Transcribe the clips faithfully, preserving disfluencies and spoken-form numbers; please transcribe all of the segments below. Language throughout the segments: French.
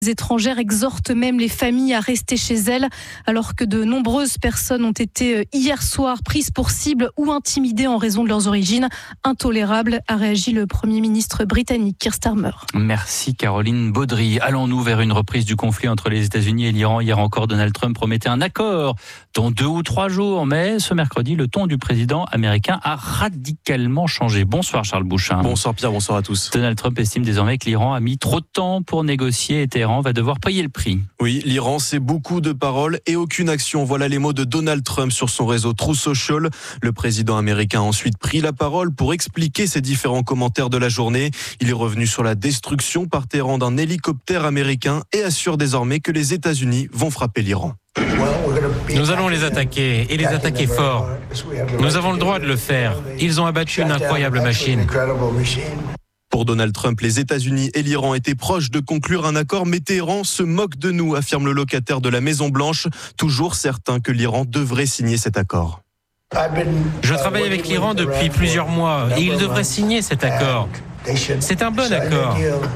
étrangères exhortent même les familles à rester chez elles, alors que de nombreuses personnes ont été hier soir prises pour cible ou intimidées en raison de leurs origines. Intolérable, a réagi le Premier ministre britannique Keir Starmer. Merci Caroline Baudry. Allons-nous vers une reprise du conflit entre les États-Unis et l'Iran? Hier encore, Donald Trump promettait un accord dans deux ou trois jours, mais ce mercredi, le ton du président américain a radicalement changé. Bonsoir Charles Bouchin. Bonsoir Pierre, bonsoir à tous. Donald Trump estime désormais que l'Iran a mis trop de temps pour négocier et Téhéran va devoir payer le prix. Oui, l'Iran, c'est beaucoup de paroles et aucune action. Voilà les mots de Donald Trump sur son réseau Truth Social. Le président américain a ensuite pris la parole pour expliquer ses différents commentaires de la journée. Il est revenu sur la destruction par Téhéran d'un hélicoptère américain et assure désormais que les États-Unis vont frapper l'Iran. Nous allons les attaquer et les attaquer fort. Nous avons le droit de le faire. Ils ont abattu une incroyable machine. Pour Donald Trump, les États-Unis et l'Iran étaient proches de conclure un accord, mais Téhéran se moque de nous, affirme le locataire de la Maison-Blanche, toujours certain que l'Iran devrait signer cet accord. Je travaille avec l'Iran depuis plusieurs mois et ils devraient signer cet accord. C'est un bon accord.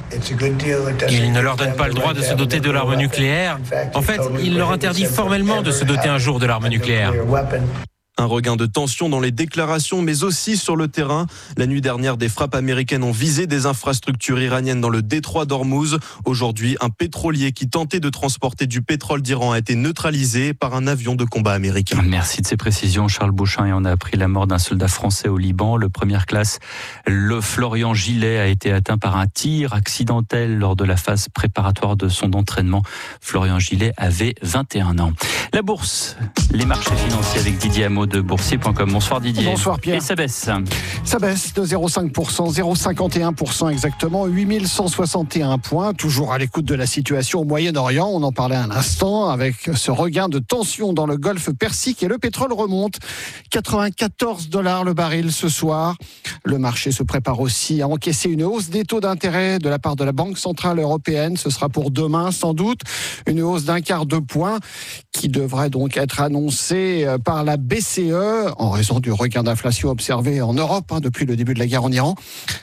Il ne leur donne pas le droit de se doter de l'arme nucléaire. En fait, il leur interdit formellement de se doter un jour de l'arme nucléaire. Un regain de tension dans les déclarations, mais aussi sur le terrain. La nuit dernière, des frappes américaines ont visé des infrastructures iraniennes dans le détroit d'Ormuz. Aujourd'hui, un pétrolier qui tentait de transporter du pétrole d'Iran a été neutralisé par un avion de combat américain. Merci de ces précisions, Charles Bouchin. Et on a appris la mort d'un soldat français au Liban. Le première classe, le Florian Gillet, a été atteint par un tir accidentel lors de la phase préparatoire de son entraînement. Florian Gillet avait vingt et un ans. La bourse, les marchés financiers avec Didier Hameau de boursier point com. Bonsoir Didier. Bonsoir Pierre. Et ça baisse. Ça baisse de zéro virgule cinq pour cent, zéro virgule cinquante et un pour cent exactement, huit mille cent soixante et un points. Toujours à l'écoute de la situation au Moyen-Orient. On en parlait un instant avec ce regain de tension dans le golfe Persique et le pétrole remonte. quatre-vingt-quatorze dollars le baril ce soir. Le marché se prépare aussi à encaisser une hausse des taux d'intérêt de la part de la Banque Centrale Européenne. Ce sera pour demain sans doute. Une hausse d'un quart de point qui devrait donc être annoncée par la B C E en raison du regain d'inflation observé en Europe hein, depuis le début de la guerre en Iran.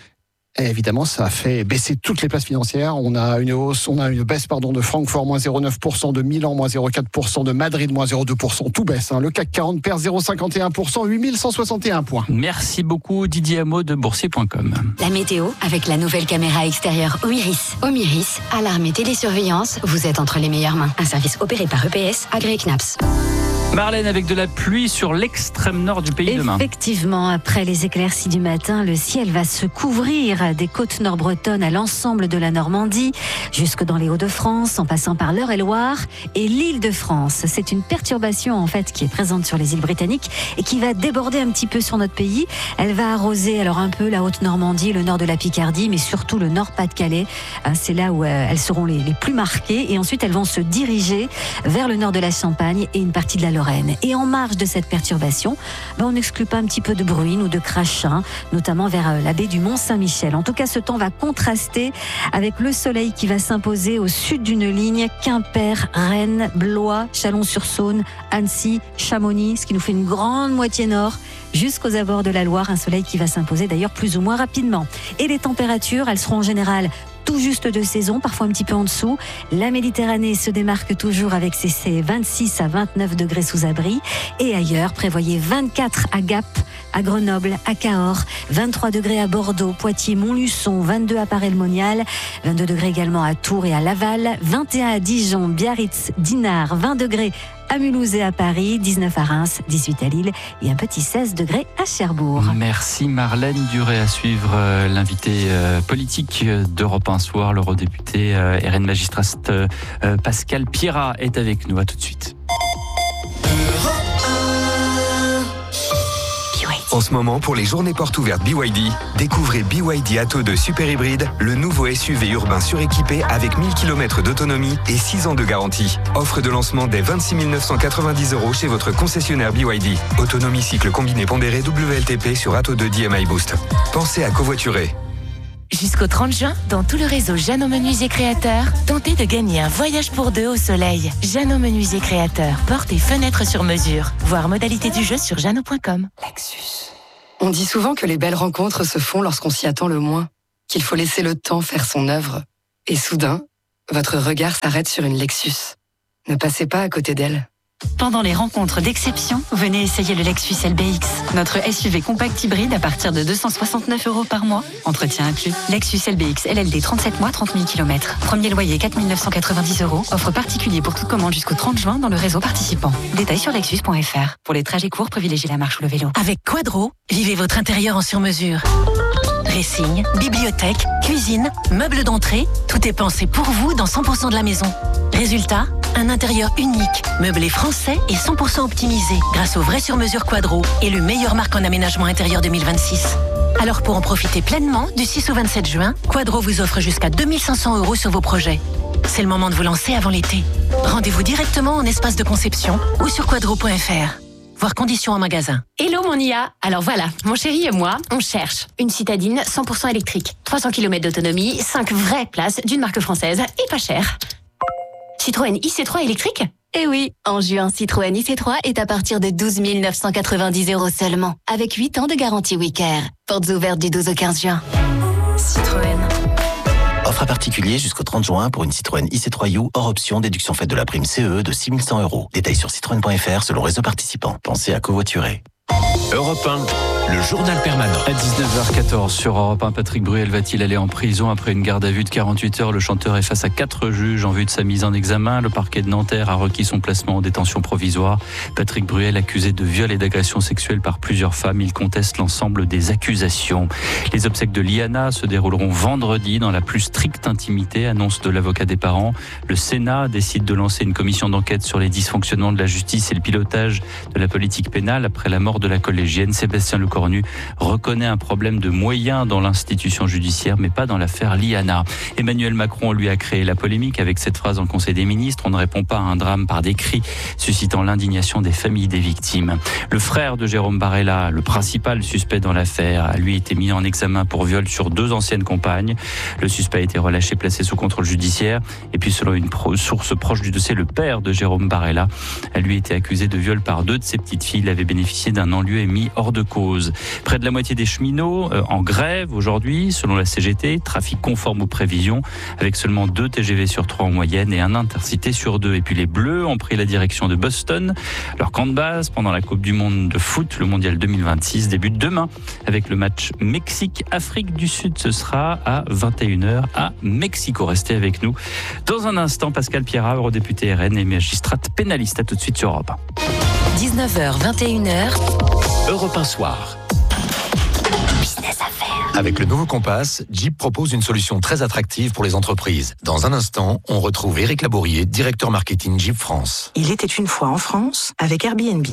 Et évidemment, ça a fait baisser toutes les places financières. On a une hausse, on a une baisse pardon de Francfort moins zéro virgule neuf pour cent, de Milan moins zéro virgule quatre pour cent, de Madrid moins zéro virgule deux pour cent. Tout baisse. Hein. Le C A C quarante perd zéro virgule cinquante et un pour cent, huit mille cent soixante et un points. Merci beaucoup Didier Hameau de boursier point com. La météo avec la nouvelle caméra extérieure Omiris. Omiris, alarme et télésurveillance, vous êtes entre les meilleures mains. Un service opéré par E P S, agréé C N A P S. Marlène, avec de la pluie sur l'extrême nord du pays demain. Effectivement, après les éclaircies du matin, le ciel va se couvrir des côtes nord-bretonnes à l'ensemble de la Normandie, jusque dans les Hauts-de-France, en passant par l'Eure-et-Loire et l'Île-de-France. C'est une perturbation en fait qui est présente sur les îles britanniques et qui va déborder un petit peu sur notre pays. Elle va arroser alors un peu la Haute-Normandie, le nord de la Picardie, mais surtout le nord-Pas-de-Calais. C'est là où elles seront les, les plus marquées. Et ensuite, elles vont se diriger vers le nord de la Champagne et une partie de la Lorraine. Et en marge de cette perturbation, ben on n'exclut pas un petit peu de bruine ou de crachin, notamment vers la baie du Mont-Saint-Michel. En tout cas, ce temps va contraster avec le soleil qui va s'imposer au sud d'une ligne Quimper, Rennes, Blois, Chalon-sur-Saône, Annecy, Chamonix, ce qui nous fait une grande moitié nord jusqu'aux abords de la Loire. Un soleil qui va s'imposer d'ailleurs plus ou moins rapidement. Et les températures, elles seront en général tout juste de saison, parfois un petit peu en dessous. La Méditerranée se démarque toujours avec ses vingt-six à vingt-neuf degrés sous abri. Et ailleurs, prévoyez vingt-quatre à Gap, à Grenoble, à Cahors, vingt-trois degrés à Bordeaux, Poitiers, Montluçon, vingt-deux à Paray-le-Monial, vingt-deux degrés également à Tours et à Laval, vingt et un à Dijon, Biarritz, Dinard, vingt degrés à Mulhouse et à Paris, dix-neuf à Reims, dix-huit à Lille et un petit seize degrés à Cherbourg. Merci Marlène Duré. À suivre euh, l'invité euh, politique d'Europe un soir, l'eurodéputé euh, R N magistrat euh, Pascal Pierrat est avec nous. À tout de suite. En ce moment, pour les journées portes ouvertes B Y D, découvrez B Y D Atto deux Super Hybride, le nouveau S U V urbain suréquipé avec mille kilomètres d'autonomie et six ans de garantie. Offre de lancement dès vingt-six mille neuf cent quatre-vingt-dix euros chez votre concessionnaire B Y D. Autonomie cycle combiné pondéré W L T P sur Atto deux D M I Boost. Pensez à covoiturer. Jusqu'au trente juin, dans tout le réseau Jeannot Menuisier Créateur, tentez de gagner un voyage pour deux au soleil. Jeannot Menuisier Créateur, portes et fenêtres sur mesure. Voir modalité du jeu sur jeannot point com. Lexus. On dit souvent que les belles rencontres se font lorsqu'on s'y attend le moins, qu'il faut laisser le temps faire son œuvre. Et soudain, votre regard s'arrête sur une Lexus. Ne passez pas à côté d'elle. Pendant les rencontres d'exception, venez essayer le Lexus L B X. Notre S U V compact hybride à partir de deux cent soixante-neuf euros par mois. Entretien inclus. Lexus L B X L L D trente-sept mois, trente mille kilomètres. Premier loyer quatre mille neuf cent quatre-vingt-dix euros. Offre particulier pour toute commande jusqu'au trente juin dans le réseau participant. Détails sur lexus point f r. Pour les trajets courts, privilégiez la marche ou le vélo. Avec Quadro, vivez votre intérieur en sur-mesure. Dressing, bibliothèque, cuisine, meubles d'entrée, tout est pensé pour vous dans cent pour cent de la maison. Résultat, un intérieur unique, meublé français et cent pour cent optimisé grâce au vrai sur-mesure Quadro et le meilleur marque en aménagement intérieur deux mille vingt-six. Alors pour en profiter pleinement, du six au vingt-sept juin, Quadro vous offre jusqu'à deux mille cinq cents euros sur vos projets. C'est le moment de vous lancer avant l'été. Rendez-vous directement en espace de conception ou sur quadro point f r. Voir conditions en magasin. Hello mon I A. Alors voilà, mon chéri et moi, on cherche une citadine cent pour cent électrique, trois cents kilomètres d'autonomie, cinq vraies places d'une marque française et pas cher. Citroën I C trois électrique ? Eh oui, en juin, Citroën I C trois est à partir de douze mille neuf cent quatre-vingt-dix euros seulement, avec huit ans de garantie WeCare. Portes ouvertes du douze au quinze juin. Citroën. Offre à particulier jusqu'au trente juin pour une Citroën I C trois U hors option, déduction faite de la prime C E E de six mille cent euros. Détails sur citroën point f r selon réseau participant. Pensez à covoiturer. Europe un, le journal permanent. À dix-neuf heures quatorze sur Europe un, Patrick Bruel va-t-il aller en prison après une garde à vue de quarante-huit heures? Le chanteur est face à quatre juges en vue de sa mise en examen. Le parquet de Nanterre a requis son placement en détention provisoire. Patrick Bruel, accusé de viol et d'agression sexuelle par plusieurs femmes, il conteste l'ensemble des accusations. Les obsèques de Liana se dérouleront vendredi dans la plus stricte intimité, annonce de l'avocat des parents. Le Sénat décide de lancer une commission d'enquête sur les dysfonctionnements de la justice et le pilotage de la politique pénale après la mort de la collégienne. Sébastien Lecornu reconnaît un problème de moyens dans l'institution judiciaire, mais pas dans l'affaire Liana. Emmanuel Macron, lui, a créé la polémique avec cette phrase en Conseil des ministres: on ne répond pas à un drame par des cris, suscitant l'indignation des familles des victimes. Le frère de Jérôme Barella, le principal suspect dans l'affaire, a lui été mis en examen pour viol sur deux anciennes compagnes. Le suspect a été relâché, placé sous contrôle judiciaire. Et puis, selon une pro- source proche du dossier, le père de Jérôme Barella a lui été accusé de viol par deux de ses petites filles. Il avait bénéficié d'un non-lieu et mis hors de cause. Près de la moitié des cheminots euh, en grève aujourd'hui, selon la C G T, trafic conforme aux prévisions, avec seulement deux T G V sur trois en moyenne et un intercité sur deux. Et puis les Bleus ont pris la direction de Boston. Leur camp de base pendant la Coupe du Monde de foot, le Mondial deux mille vingt-six, débute demain avec le match Mexique-Afrique du Sud. Ce sera à vingt et une heures à Mexico. Restez avec nous. Dans un instant, Pascal Pierrat, eurodéputé R N et magistrate pénaliste. À tout de suite sur Europe un. dix-neuf heures, vingt et une heures. Europe un soir. Business à faire. Avec le nouveau Compass, Jeep propose une solution très attractive pour les entreprises. Dans un instant, on retrouve Éric Labourier, directeur marketing Jeep France. Il était une fois en France avec Airbnb.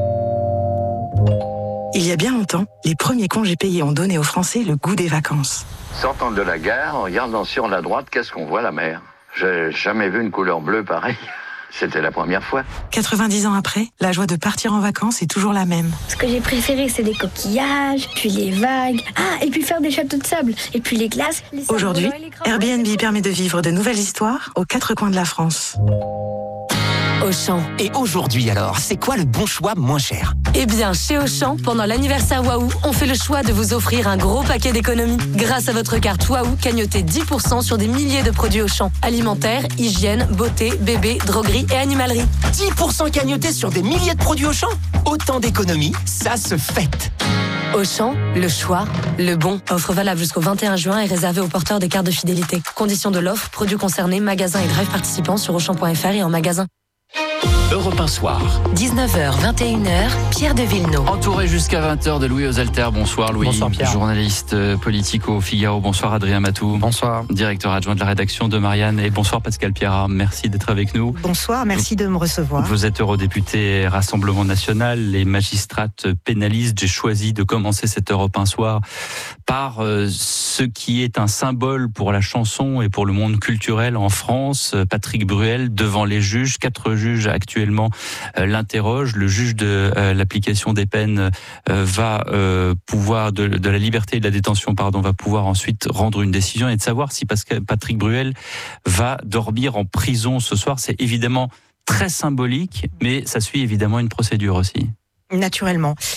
Il y a bien longtemps, les premiers congés payés ont donné aux Français le goût des vacances. Sortant de la gare, en regardant sur la droite, qu'est-ce qu'on voit? La mer. J'ai jamais vu une couleur bleue pareille. C'était la première fois. quatre-vingt-dix ans après, la joie de partir en vacances est toujours la même. Ce que j'ai préféré, c'est les coquillages, puis les vagues. Ah, et puis faire des châteaux de sable, et puis les glaces. Les Aujourd'hui, Airbnb permet de vivre de nouvelles histoires aux quatre coins de la France. Auchan. Et aujourd'hui alors, c'est quoi le bon choix moins cher? Eh bien, chez Auchan, pendant l'anniversaire Waouh, on fait le choix de vous offrir un gros paquet d'économies. Grâce à votre carte Waouh, cagnotez dix pour cent sur des milliers de produits Auchan. Alimentaire, hygiène, beauté, bébé, droguerie et animalerie. dix pour cent cagnotés sur des milliers de produits Auchan? Autant d'économies, ça se fête. Auchan, le choix, le bon. Offre valable jusqu'au vingt et un juin et réservée aux porteurs des cartes de fidélité. Conditions de l'offre, produits concernés, magasins et drive participants sur auchan point f r et en magasin. Europe un soir. dix-neuf heures, vingt et une heures, Pierre de Villeneuve. Entouré jusqu'à vingt heures de Louis Osalter. Bonsoir Louis. Bonsoir Pierre. Journaliste euh, politique au Figaro. Bonsoir Adrien Matou. Bonsoir. Directeur adjoint de la rédaction de Marianne. Et bonsoir Pascal Pierrat. Merci d'être avec nous. Bonsoir, merci de me recevoir. Vous êtes eurodéputé Rassemblement National, les magistrates pénalistes. J'ai choisi de commencer cet Europe un soir par euh, ce qui est un symbole pour la chanson et pour le monde culturel en France. Patrick Bruel devant les juges. Quatre juges actuellement euh, l'interrogent. Le juge de euh, l'application des peines euh, va euh, pouvoir, de, de la liberté et de la détention, pardon, va pouvoir ensuite rendre une décision et de savoir si Pascal, Patrick Bruel va dormir en prison ce soir. C'est évidemment très symbolique, mais ça suit évidemment une procédure aussi. Naturellement.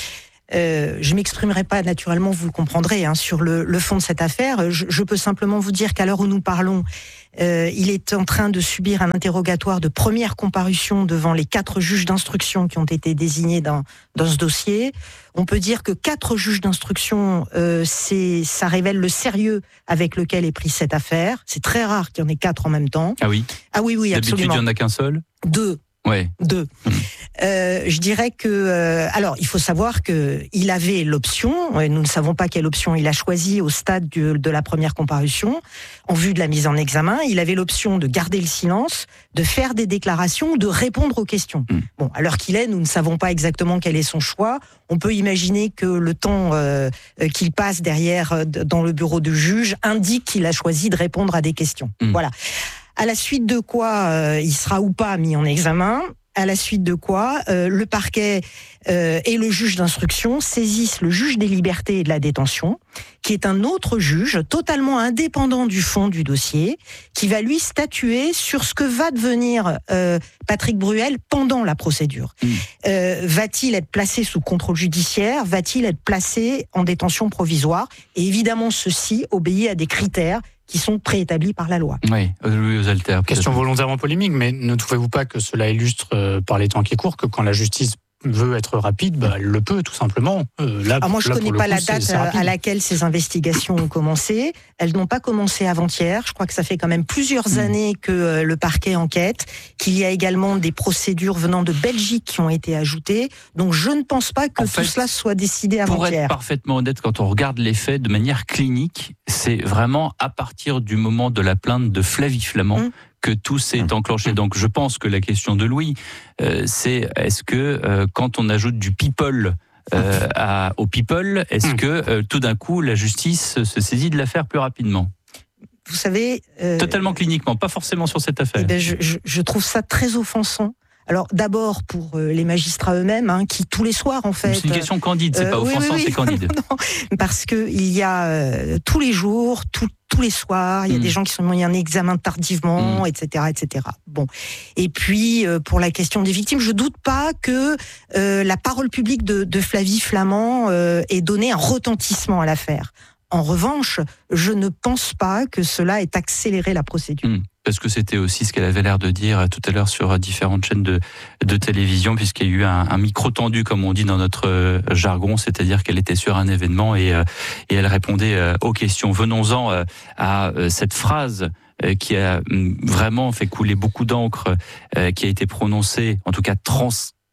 Euh, je m'exprimerai pas naturellement, vous le comprendrez, hein, sur le, le fond de cette affaire. Je, je peux simplement vous dire qu'à l'heure où nous parlons, euh, il est en train de subir un interrogatoire de première comparution devant les quatre juges d'instruction qui ont été désignés dans, dans ce dossier. On peut dire que quatre juges d'instruction, euh, c'est, ça révèle le sérieux avec lequel est prise cette affaire. C'est très rare qu'il y en ait quatre en même temps. Ah oui. Ah oui, oui, D'habitude, absolument. il n'y en a qu'un seul. Deux. Ouais. Deux. Euh, je dirais que, euh, alors, il faut savoir que il avait l'option, et nous ne savons pas quelle option il a choisi au stade du, de la première comparution, en vue de la mise en examen. Il avait l'option de garder le silence, de faire des déclarations, de répondre aux questions. Mmh. Bon, à l'heure qu'il est, nous ne savons pas exactement quel est son choix. On peut imaginer que le temps euh, qu'il passe derrière dans le bureau de juge indique qu'il a choisi de répondre à des questions. Mmh. Voilà. À la suite de quoi euh, il sera ou pas mis en examen, à la suite de quoi euh, le parquet euh, et le juge d'instruction saisissent le juge des libertés et de la détention, qui est un autre juge totalement indépendant du fond du dossier, qui va lui statuer sur ce que va devenir euh, Patrick Bruel pendant la procédure. Mmh. Euh, va-t-il être placé sous contrôle judiciaire ? Va-t-il être placé en détention provisoire ? Et évidemment, ceci obéit à des critères qui sont préétablis par la loi. Oui, Louis Osalter. Question volontairement polémique, mais ne trouvez-vous pas que cela illustre, euh, par les temps qui courent, que quand la justice veut être rapide, bah, elle le peut tout simplement. Euh, là, Alors moi, je ne connais pas coup, la c'est, date c'est à laquelle ces investigations ont commencé. Elles n'ont pas commencé avant-hier. Je crois que ça fait quand même plusieurs mmh. années que euh, le parquet enquête, qu'il y a également des procédures venant de Belgique qui ont été ajoutées. Donc je ne pense pas que en tout fait, cela soit décidé avant-hier. Pour être parfaitement honnête, quand on regarde les faits de manière clinique, c'est vraiment à partir du moment de la plainte de Flavie Flament mmh. que tout s'est enclenché. Donc je pense que la question de Louis, euh, c'est est-ce que euh, quand on ajoute du people euh, à, au people, est-ce mmh. que euh, tout d'un coup la justice se saisit de l'affaire plus rapidement ? Vous savez... Euh, Totalement cliniquement, pas forcément sur cette affaire. Eh ben, je, je, je trouve ça très offensant. Alors d'abord pour euh, les magistrats eux-mêmes, hein, qui tous les soirs en fait. C'est une question candide, c'est euh, pas offensant, oui, oui, oui. c'est candide. Non, parce que il y a euh, tous les jours, tout, tous les soirs, il y a mmh. des gens qui sont mis en examen tardivement, mmh. et cetera, et cetera. Bon, et puis euh, pour la question des victimes, je doute pas que euh, la parole publique de, de Flavie Flament euh, ait donné un retentissement à l'affaire. En revanche, je ne pense pas que cela ait accéléré la procédure. Mmh. Parce que c'était aussi ce qu'elle avait l'air de dire tout à l'heure sur différentes chaînes de, de télévision, puisqu'il y a eu un, un micro tendu, comme on dit dans notre jargon, c'est-à-dire qu'elle était sur un événement et, et elle répondait aux questions. Venons-en à cette phrase qui a vraiment fait couler beaucoup d'encre, qui a été prononcée, en tout cas trans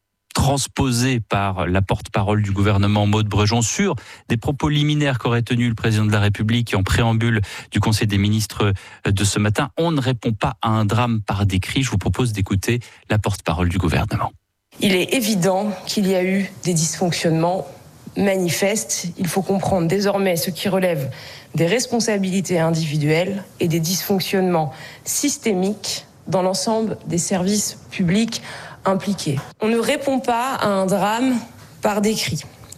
transposé par la porte-parole du gouvernement Maud Brejon sur des propos liminaires qu'aurait tenus le président de la République en préambule du Conseil des ministres de ce matin. On ne répond pas à un drame par décrit. Je vous propose d'écouter la porte-parole du gouvernement. Il est évident qu'il y a eu des dysfonctionnements manifestes. Il faut comprendre désormais ce qui relève des responsabilités individuelles et des dysfonctionnements systémiques dans l'ensemble des services publics impliqués. On ne répond pas à un drame par décrit.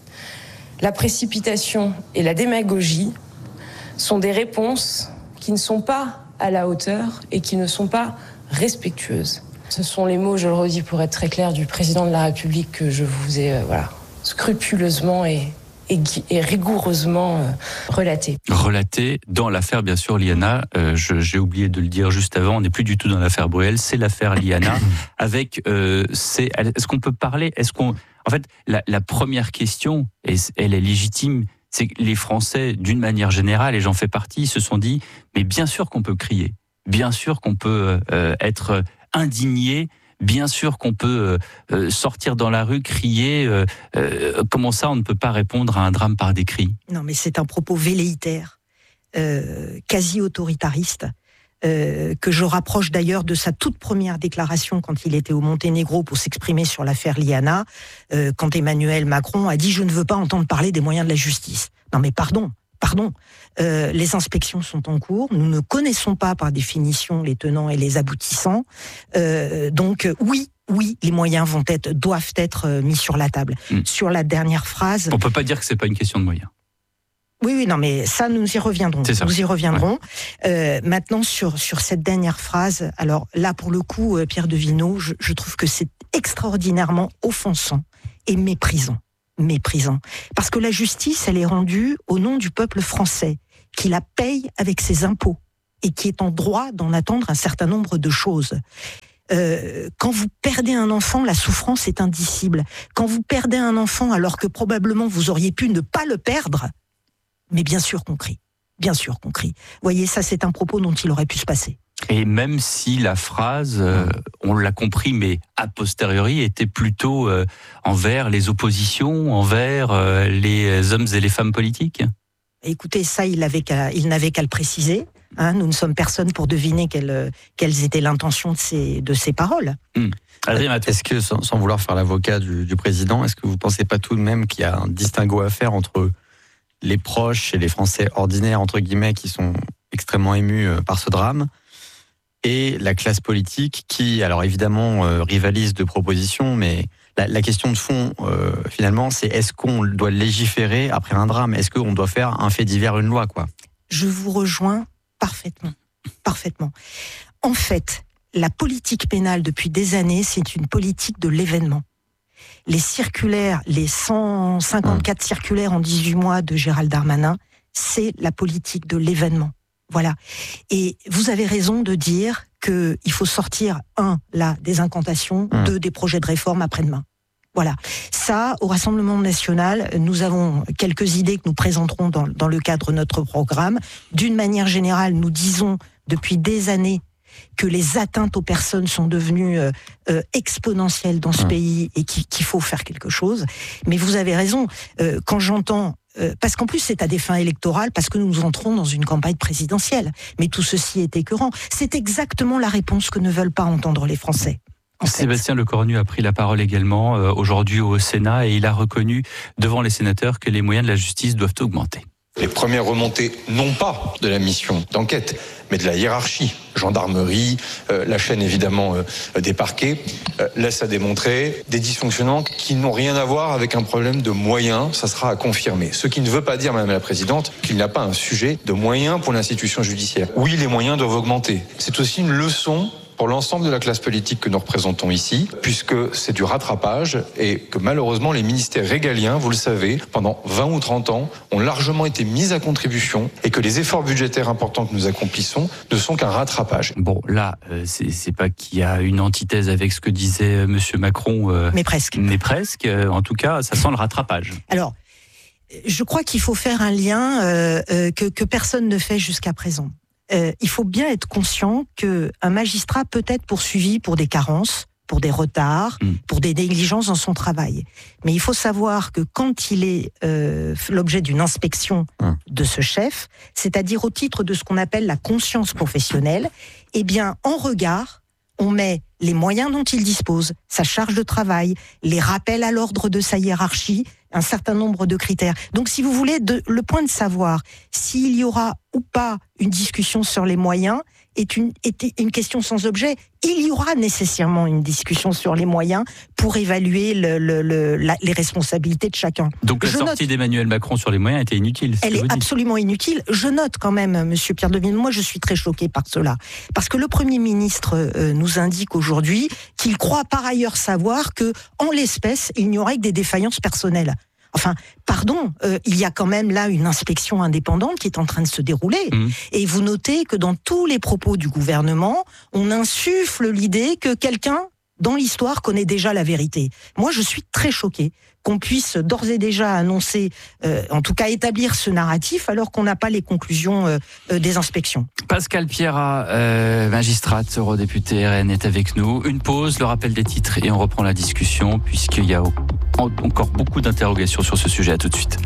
La précipitation et la démagogie sont des réponses qui ne sont pas à la hauteur et qui ne sont pas respectueuses. Ce sont les mots, je le redis pour être très clair, du président de la République que je vous ai euh, voilà, scrupuleusement et Et, et rigoureusement euh, relaté. Relaté dans l'affaire, bien sûr, Liana. Euh, je, j'ai oublié de le dire juste avant, on n'est plus du tout dans l'affaire Bruel, c'est l'affaire Liana. avec, euh, c'est, est-ce qu'on peut parler Est-ce qu'on, en fait, la, la première question, et elle est légitime, c'est que les Français, d'une manière générale, et j'en fais partie, se sont dit, mais bien sûr qu'on peut crier, bien sûr qu'on peut euh, être indigné. Bien sûr qu'on peut euh, sortir dans la rue, crier. Euh, euh, comment ça, on ne peut pas répondre à un drame par des cris ? Non, mais c'est un propos velléitaire, euh, quasi autoritariste, euh, que je rapproche d'ailleurs de sa toute première déclaration quand il était au Monténégro pour s'exprimer sur l'affaire Liana, euh, quand Emmanuel Macron a dit « Je ne veux pas entendre parler des moyens de la justice ». Non, mais pardon. Pardon, euh, les inspections sont en cours. Nous ne connaissons pas par définition les tenants et les aboutissants. Euh, donc oui, oui, les moyens vont être, doivent être mis sur la table. Mmh. Sur la dernière phrase, on peut pas dire que c'est pas une question de moyens. Oui, oui, non, mais ça, nous y reviendrons. Nous y reviendrons. Ouais. Euh, maintenant, sur sur cette dernière phrase, alors là, pour le coup, Pierre de Villeneuve, je, je trouve que c'est extraordinairement offensant et méprisant. méprisant. Parce que la justice, elle est rendue au nom du peuple français, qui la paye avec ses impôts et qui est en droit d'en attendre un certain nombre de choses. Euh, quand vous perdez un enfant, la souffrance est indicible. Quand vous perdez un enfant alors que probablement vous auriez pu ne pas le perdre, mais bien sûr qu'on crie. Bien sûr qu'on crie. Vous voyez, ça c'est un propos dont il aurait pu se passer. Et même si la phrase, euh, on l'a compris, mais a posteriori, était plutôt euh, envers les oppositions, envers euh, les hommes et les femmes politiques. Écoutez, ça, il, avait qu'à, il n'avait qu'à le préciser. Hein, nous ne sommes personne pour deviner quelle, quelles étaient l'intentions de ces, de ces paroles. Mmh. Adrien, est-ce que, sans, sans vouloir faire l'avocat du, du président, est-ce que vous ne pensez pas tout de même qu'il y a un distinguo à faire entre les proches et les Français ordinaires, entre guillemets, qui sont extrêmement émus par ce drame, et la classe politique qui, alors évidemment, euh, rivalise de propositions, mais la, la question de fond, euh, finalement, c'est est-ce qu'on doit légiférer après un drame ? Est-ce qu'on doit faire un fait divers, une loi, quoi ? Je vous rejoins parfaitement, parfaitement. En fait, la politique pénale, depuis des années, c'est une politique de l'événement. Les circulaires, les cent cinquante-quatre mmh. circulaires en dix-huit mois de Gérald Darmanin, c'est la politique de l'événement. Voilà. Et vous avez raison de dire qu'il faut sortir, un, là, des incantations, mmh. deux, des projets de réforme après-demain. Voilà. Ça, au Rassemblement national, nous avons quelques idées que nous présenterons dans, dans le cadre de notre programme. D'une manière générale, nous disons depuis des années que les atteintes aux personnes sont devenues euh, euh, exponentielles dans ce mmh. pays et qu'il, qu'il faut faire quelque chose. Mais vous avez raison, euh, quand j'entends Euh, parce qu'en plus c'est à des fins électorales, parce que nous entrons dans une campagne présidentielle. Mais tout ceci est écœurant. C'est exactement la réponse que ne veulent pas entendre les Français. Sébastien Lecornu a pris la parole également euh, aujourd'hui au Sénat et il a reconnu devant les sénateurs que les moyens de la justice doivent augmenter. Les premières remontées, non pas de la mission d'enquête, mais de la hiérarchie, gendarmerie, euh, la chaîne évidemment euh, des parquets, euh, laisse à démontrer des dysfonctionnements qui n'ont rien à voir avec un problème de moyens, ça sera à confirmer. Ce qui ne veut pas dire, Madame la Présidente, qu'il n'y a pas un sujet de moyens pour l'institution judiciaire. Oui, les moyens doivent augmenter. C'est aussi une leçon pour l'ensemble de la classe politique que nous représentons ici, puisque c'est du rattrapage et que malheureusement les ministères régaliens, vous le savez, pendant vingt ou trente ans, ont largement été mis à contribution et que les efforts budgétaires importants que nous accomplissons ne sont qu'un rattrapage. Bon, là, euh, c'est, c'est pas qu'il y a une antithèse avec ce que disait euh, Monsieur Macron. Euh, mais presque. Mais presque. Euh, en tout cas, ça sent le rattrapage. Alors, je crois qu'il faut faire un lien euh, euh, que, que personne ne fait jusqu'à présent. Euh, il faut bien être conscient qu'un magistrat peut être poursuivi pour des carences, pour des retards, mmh. pour des négligences dans son travail. Mais il faut savoir que quand il est euh, l'objet d'une inspection mmh. de ce chef, c'est-à-dire au titre de ce qu'on appelle la conscience professionnelle, eh bien, en regard, on met les moyens dont il dispose, sa charge de travail, les rappels à l'ordre de sa hiérarchie, un certain nombre de critères. Donc, si vous voulez, de, le point de savoir s'il y aura ou pas une discussion sur les moyens est une, est une question sans objet. Il y aura nécessairement une discussion sur les moyens pour évaluer le, le, le, la, les responsabilités de chacun. Donc la Je sortie note, d'Emmanuel Macron sur les moyens était inutile. Elle est absolument inutile. Je note quand même, Monsieur Pierre Devine, moi je suis très choquée par cela. Parce que le Premier ministre euh, nous indique aujourd'hui qu'il croit par ailleurs savoir que, en l'espèce, il n'y aurait que des défaillances personnelles. Enfin, pardon, euh, il y a quand même là une inspection indépendante qui est en train de se dérouler. Mmh. Et vous notez que dans tous les propos du gouvernement, on insuffle l'idée que quelqu'un, dans l'histoire, connaît déjà la vérité. Moi, je suis très choquée qu'on puisse d'ores et déjà annoncer, euh, en tout cas établir ce narratif, alors qu'on n'a pas les conclusions euh, euh, des inspections. Pascal Pierrat, euh, magistrate, eurodéputé R N, est avec nous. Une pause, le rappel des titres, et on reprend la discussion, puisqu'il y a encore beaucoup d'interrogations sur ce sujet. À tout de suite.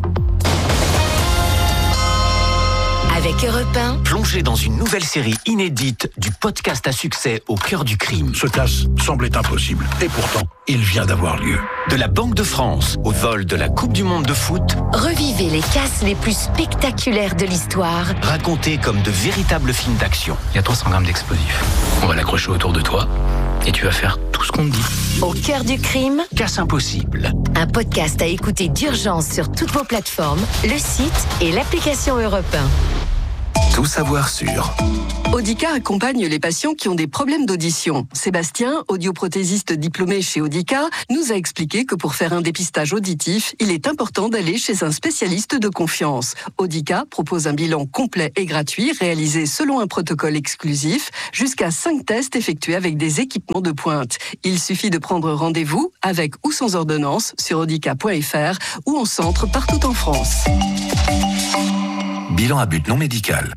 Avec Europe un, plongez dans une nouvelle série inédite du podcast à succès Au cœur du crime. Ce casse semblait impossible, et pourtant, il vient d'avoir lieu. De la Banque de France au vol de la Coupe du Monde de foot, revivez les casses les plus spectaculaires de l'histoire. Racontés comme de véritables films d'action. Il y a trois cents grammes d'explosifs. On va l'accrocher autour de toi, et tu vas faire tout ce qu'on te dit. Au cœur du crime, Casse impossible. Un podcast à écouter d'urgence sur toutes vos plateformes, le site et l'application Europe un. tout savoir sur. Audica accompagne les patients qui ont des problèmes d'audition. Sébastien, audioprothésiste diplômé chez Audica, nous a expliqué que pour faire un dépistage auditif, il est important d'aller chez un spécialiste de confiance. Audica propose un bilan complet et gratuit réalisé selon un protocole exclusif, jusqu'à cinq tests effectués avec des équipements de pointe. Il suffit de prendre rendez-vous avec ou sans ordonnance sur audica point f r ou en centre partout en France. Bilan à but non médical.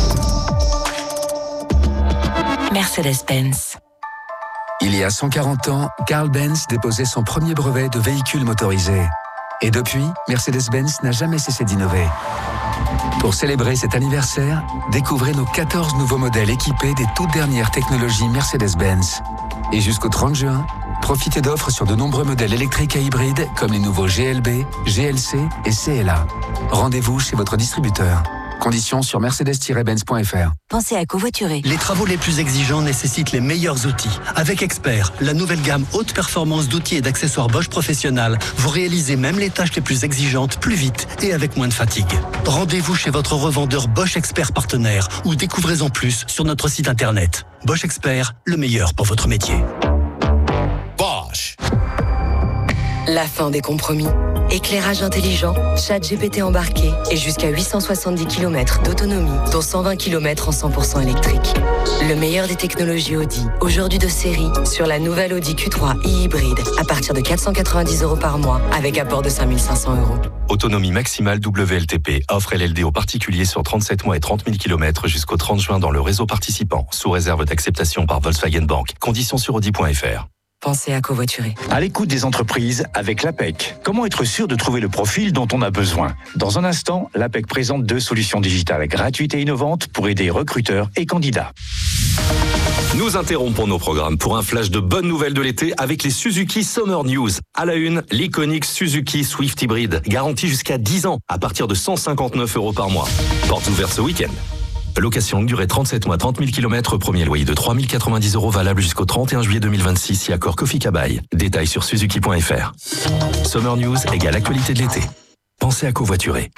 Mercedes-Benz. Il y a cent quarante ans, Carl Benz déposait son premier brevet de véhicule motorisé. Et depuis, Mercedes-Benz n'a jamais cessé d'innover. Pour célébrer cet anniversaire, découvrez nos quatorze nouveaux modèles équipés des toutes dernières technologies Mercedes-Benz. Et jusqu'au trente juin, profitez d'offres sur de nombreux modèles électriques et hybrides comme les nouveaux G L B, G L C et C L A. Rendez-vous chez votre distributeur. Conditions sur mercedes tiret benz point f r. Pensez à covoiturer. Les travaux les plus exigeants nécessitent les meilleurs outils. Avec Expert, la nouvelle gamme haute performance d'outils et d'accessoires Bosch Professionnel, vous réalisez même les tâches les plus exigeantes plus vite et avec moins de fatigue. Rendez-vous chez votre revendeur Bosch Expert partenaire ou découvrez-en plus sur notre site internet. Bosch Expert, le meilleur pour votre métier. Bosch. La fin des compromis. Éclairage intelligent, chat G P T embarqué et jusqu'à huit cent soixante-dix kilomètres d'autonomie, dont cent vingt kilomètres en cent pour cent électrique. Le meilleur des technologies Audi, aujourd'hui de série, sur la nouvelle Audi Q trois e-hybride, à partir de quatre cent quatre-vingt-dix euros par mois, avec apport de cinq mille cinq cents euros. Autonomie maximale W L T P, offre L L D aux particuliers sur trente-sept mois et trente mille kilomètres jusqu'au trente juin dans le réseau participant, sous réserve d'acceptation par Volkswagen Bank. Conditions sur audi point f r. Pensez à covoiturer. À l'écoute des entreprises avec l'A P E C. Comment être sûr de trouver le profil dont on a besoin? Dans un instant, l'A P E C présente deux solutions digitales gratuites et innovantes pour aider recruteurs et candidats. Nous interrompons nos programmes pour un flash de bonnes nouvelles de l'été avec les Suzuki Summer News. À la une, l'iconique Suzuki Swift Hybrid, garantie jusqu'à dix ans, à partir de cent cinquante-neuf euros par mois. Portes ouvertes ce week-end. Location longue durée trente-sept mois, trente mille kilomètres, premier loyer de trois mille quatre-vingt-dix euros valable jusqu'au trente et un juillet deux mille vingt-six si accord Kofi Kabaï. Détails sur suzuki point f r. Summer News égale actualité de l'été. Pensez à covoiturer.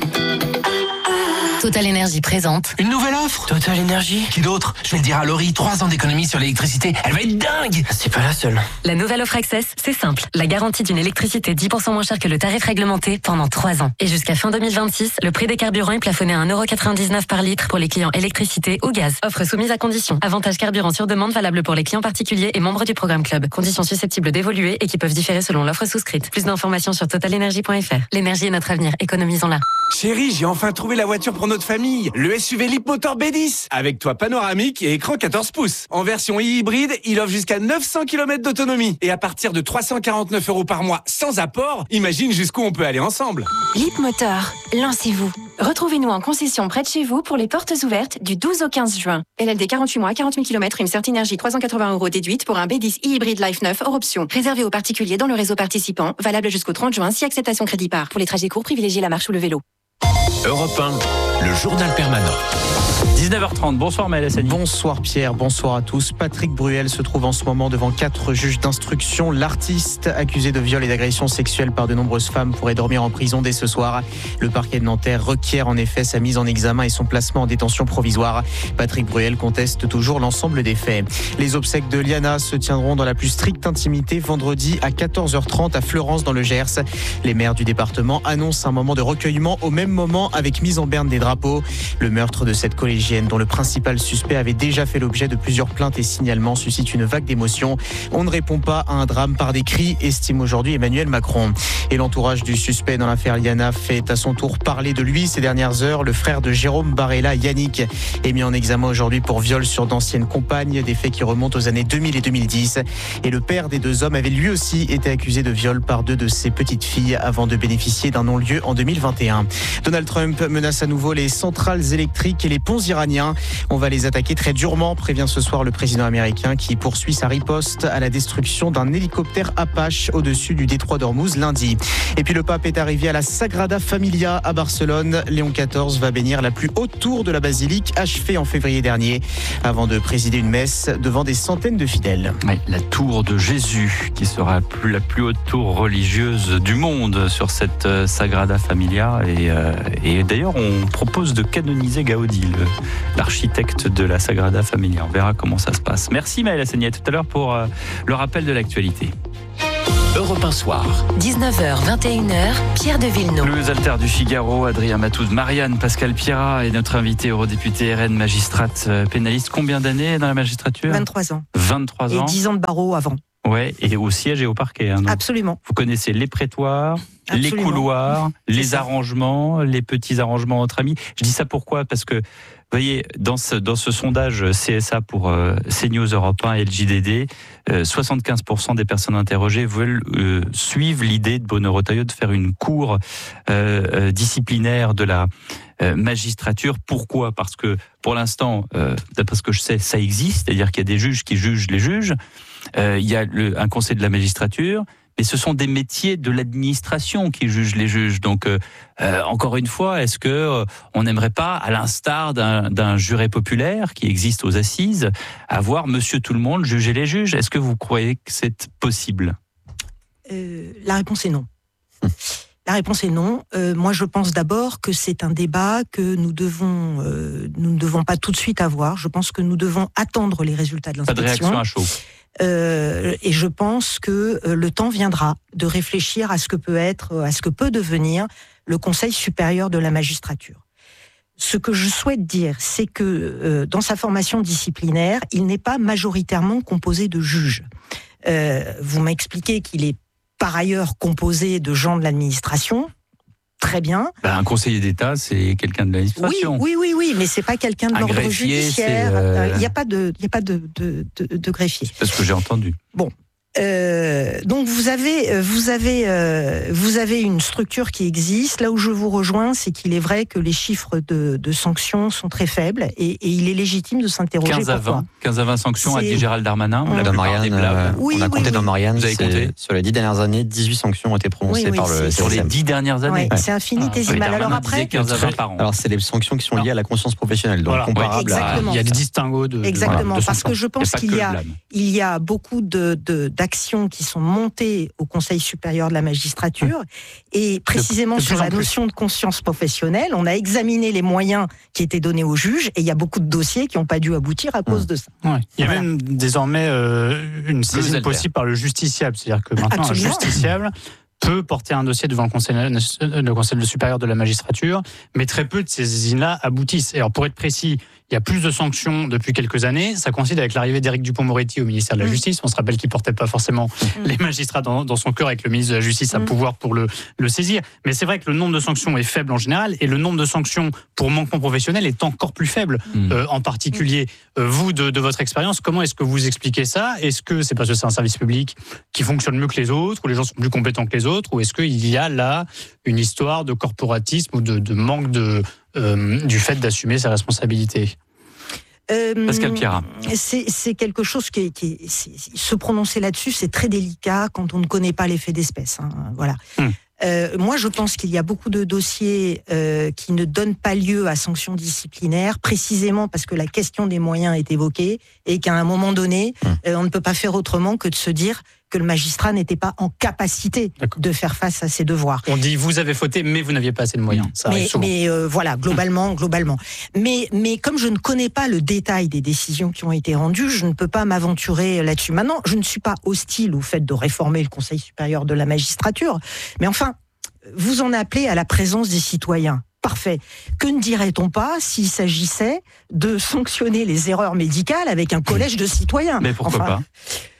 Total Énergie présente. Une nouvelle offre Total Énergie. Qui d'autre? Je vais le dire à Laurie, trois ans d'économie sur l'électricité. Elle va être dingue. C'est pas la seule. La nouvelle offre Access, c'est simple. La garantie d'une électricité dix pour cent moins chère que le tarif réglementé pendant trois ans. Et jusqu'à fin deux mille vingt-six, le prix des carburants est plafonné à un euro quatre-vingt-dix-neuf par litre pour les clients électricité ou gaz. Offre soumise à conditions. Avantage carburant sur demande valable pour les clients particuliers et membres du programme Club. Conditions susceptibles d'évoluer et qui peuvent différer selon l'offre souscrite. Plus d'informations sur total énergie point f r. L'énergie est notre avenir. Économisons-la. Chérie, j'ai enfin trouvé la voiture pour notre famille. Le S U V Leapmotor B dix. Avec toit panoramique et écran quatorze pouces. En version e-hybride, il offre jusqu'à neuf cents kilomètres d'autonomie. Et à partir de trois cent quarante-neuf euros par mois sans apport, imagine jusqu'où on peut aller ensemble. Leapmotor, lancez-vous. Retrouvez-nous en concession près de chez vous pour les portes ouvertes du douze au quinze juin. L L D quarante-huit mois, quarante mille kilomètres, une Certi Énergie trois cent quatre-vingts euros déduite pour un B dix e-hybride Life neuf hors option. Réservé aux particuliers dans le réseau participant, valable jusqu'au trente juin si acceptation crédit par. Pour les trajets courts, privilégiez la marche ou le vélo. Europe un, le journal permanent. dix-neuf heures trente, bonsoir Maël Hassani. Bonsoir Pierre, bonsoir à tous. Patrick Bruel se trouve en ce moment devant quatre juges d'instruction. L'artiste, accusé de viol et d'agression sexuelle par de nombreuses femmes, pourrait dormir en prison dès ce soir. Le parquet de Nanterre requiert en effet sa mise en examen et son placement en détention provisoire. Patrick Bruel conteste toujours l'ensemble des faits. Les obsèques de Liana se tiendront dans la plus stricte intimité vendredi à quatorze heures trente à Fleurance dans le Gers. Les maires du département annoncent un moment de recueillement au même moment avec mise en berne des drapeaux. Le meurtre de cette collégienne dont le principal suspect avait déjà fait l'objet de plusieurs plaintes et signalements suscite une vague d'émotion. On ne répond pas à un drame par des cris, estime aujourd'hui Emmanuel Macron. Et l'entourage du suspect dans l'affaire Liana fait à son tour parler de lui ces dernières heures. Le frère de Jérôme Barella, Yannick, est mis en examen aujourd'hui pour viol sur d'anciennes compagnes, des faits qui remontent aux années deux mille et deux mille dix. Et le père des deux hommes avait lui aussi été accusé de viol par deux de ses petites filles avant de bénéficier d'un non-lieu en deux mille vingt et un. Donald Trump menace à nouveau les centrales électriques et les ponts iraniens. On va les attaquer très durement, prévient ce soir le président américain qui poursuit sa riposte à la destruction d'un hélicoptère Apache au-dessus du détroit d'Ormuz lundi. Et puis le pape est arrivé à la Sagrada Familia à Barcelone. Léon quatorze va bénir la plus haute tour de la basilique, achevée en février dernier, avant de présider une messe devant des centaines de fidèles. Oui, la tour de Jésus, qui sera la plus haute tour religieuse du monde sur cette Sagrada Familia. Et, euh, et d'ailleurs, on propose de canoniser Gaudi le, l'architecte de la Sagrada Familia. On verra comment ça se passe. Merci Maëlle Assegni, à tout à l'heure pour euh, le rappel de l'actualité. Europe un soir. dix-neuf heures, vingt et une heures, Pierre de Villeneuve. Le Alter du Figaro, Adrien Matouz, Marianne Pascal Pierrat et notre invité eurodéputé R N, magistrate pénaliste. Combien d'années dans la magistrature ? vingt-trois ans. vingt-trois ans. Et dix ans de barreau avant. Ouais, et au siège et au parquet. Hein, Absolument. Vous connaissez les prétoires, Absolument. les couloirs, C'est les ça. arrangements, les petits arrangements entre amis. Je dis ça pourquoi ? Parce que, vous voyez, dans ce, dans ce sondage C S A pour euh, CNews Europe un et le J D D, euh, soixante-quinze pour cent des personnes interrogées veulent euh, suivre l'idée de Bruno Retailleau de faire une cour euh, euh, disciplinaire de la euh, magistrature. Pourquoi ? Parce que, pour l'instant, euh, d'après ce que je sais, ça existe, c'est-à-dire qu'il y a des juges qui jugent les juges. Euh, il y a le, un conseil de la magistrature, mais ce sont des métiers de l'administration qui jugent les juges. Donc, euh, euh, encore une fois, est-ce que euh, on n'aimerait pas, à l'instar d'un, d'un juré populaire qui existe aux assises, avoir Monsieur Tout le Monde juger les juges ? Est-ce que vous croyez que c'est possible ? euh, La réponse est non. La réponse est non. Euh, moi, je pense d'abord que c'est un débat que nous devons, euh, nous ne devons pas tout de suite avoir. Je pense que nous devons attendre les résultats de l'inspection. Pas de réaction à chaud. Euh, et je pense que euh, le temps viendra de réfléchir à ce que peut être, à ce que peut devenir le Conseil supérieur de la magistrature. Ce que je souhaite dire, c'est que euh, dans sa formation disciplinaire, il n'est pas majoritairement composé de juges. Euh, vous m'expliquez qu'il est par ailleurs composé de gens de l'administration. Très bien. Ben, un conseiller d'État, c'est quelqu'un de l'administration. Oui, oui, oui, oui, mais c'est pas quelqu'un de Un l'ordre greffier, judiciaire. Il euh... n'y a pas de, il y a pas de, de, de, de greffier. C'est ce que j'ai entendu. Bon. Euh, donc vous avez, vous avez, euh, vous avez une structure qui existe. Là où je vous rejoins, c'est qu'il est vrai que les chiffres de, de sanctions sont très faibles et, et il est légitime de s'interroger quinze à pourquoi. vingt, quinze à vingt sanctions, C'est... a dit Gérald Darmanin. On la dans Marianne, euh, oui, on a oui, compté oui. dans Marianne. Vous avez compté sur les dix dernières années, dix-huit sanctions ont été prononcées Oui, oui, par le c'est- Sur les dix dernières années. Ouais, c'est infinitésimal. Ah, Alors Darmanin après, disait quinze à vingt par an. Alors c'est les sanctions qui sont liées à la conscience professionnelle, donc Voilà. comparables à... Exactement. Il y a des distinguos de. Exactement, de- de parce sanctions. que je pense pas qu'il que y le a, blâme. il y a beaucoup de, de, d'actions qui sont montées au Conseil supérieur de la magistrature, et précisément de plus sur en la plus. notion de conscience professionnelle, on a examiné les moyens qui étaient donnés aux juges, et il y a beaucoup de dossiers qui n'ont pas dû aboutir à cause de ça. Ouais. Il y a Voilà. même désormais euh, une saisine Alter. possible par le justiciable, c'est-à-dire que maintenant Absolument. un justiciable peut porter un dossier devant le Conseil, le Conseil supérieur de la magistrature, mais très peu de ces saisines-là aboutissent. Et alors pour être précis, il y a plus de sanctions depuis quelques années. Ça coïncide avec l'arrivée d'Éric Dupond-Moretti au ministère de la Mmh. Justice. On se rappelle qu'il portait pas forcément mmh. les magistrats dans, dans son cœur, avec le ministre de la Justice à Mmh. pouvoir pour le, le saisir. Mais c'est vrai que le nombre de sanctions est faible en général, et le nombre de sanctions pour manquement professionnel est encore plus faible. Mmh. Euh, en particulier, euh, vous, de, de votre expérience, comment est-ce que vous expliquez ça ? Est-ce que c'est parce que c'est un service public qui fonctionne mieux que les autres, ou les gens sont plus compétents que les autres, ou est-ce qu'il y a là une histoire de corporatisme ou de, de manque de, euh, du fait d'assumer ses responsabilités ? Euh, Pascal Pierrat. C'est, c'est quelque chose qui est, qui est- c'est- se prononcer là-dessus, c'est très délicat quand on ne connaît pas l'effet d'espèce. Hein, voilà. Hum. Euh, moi, je pense qu'il y a beaucoup de dossiers euh, qui ne donnent pas lieu à sanctions disciplinaires, précisément parce que la question des moyens est évoquée et qu'à un moment donné, Hum. euh, on ne peut pas faire autrement que de se dire que le magistrat n'était pas en capacité D'accord. de faire face à ses devoirs. On dit vous avez fauté, mais vous n'aviez pas assez de moyens. Ça arrive Mais, souvent. mais euh, voilà, globalement, globalement. Mais, mais comme je ne connais pas le détail des décisions qui ont été rendues, je ne peux pas m'aventurer là-dessus. Maintenant, je ne suis pas hostile au fait de réformer le Conseil supérieur de la magistrature, mais enfin, vous en appelez à la présence des citoyens. Parfait. Que ne dirait-on pas s'il s'agissait de sanctionner les erreurs médicales avec un collège de citoyens ? Mais pourquoi Enfin, pas ?